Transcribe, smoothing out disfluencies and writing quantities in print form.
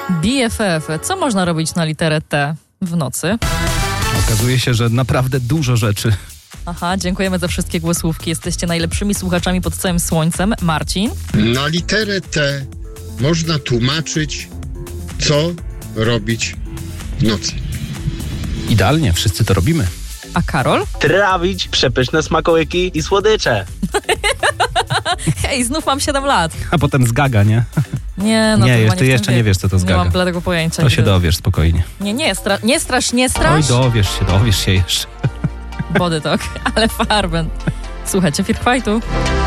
BFF. Co można robić na literę T w nocy? Okazuje się, że naprawdę dużo rzeczy. Aha, dziękujemy za wszystkie głosówki. Jesteście najlepszymi słuchaczami pod całym słońcem. Marcin? Na literę T można tłumaczyć, co robić w nocy. Idealnie, wszyscy to robimy. A Karol? Trawić przepyszne smakołyki i słodycze. Hej, znów mam 7 lat. A potem zgaga, nie? Nie, no Nie, to chyba ty w jeszcze tym nie wieku. wiesz, co to Nie zgaga. mam bladego pojęcia. To się dowiesz spokojnie. Nie strasz. Oj, dowiesz się jeszcze. Body talk, ale farben. Słuchajcie, Firk Fightu.